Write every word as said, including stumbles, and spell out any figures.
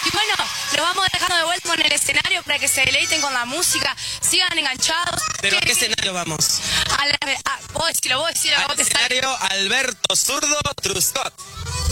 Y bueno, los vamos dejando de vuelta en el escenario para que se deleiten con la música, sigan enganchados. ¿Pero a qué escenario vamos? A la, a, vos decilo, vos decilo, Al vos te escenario Alberto Zurdo Truscott.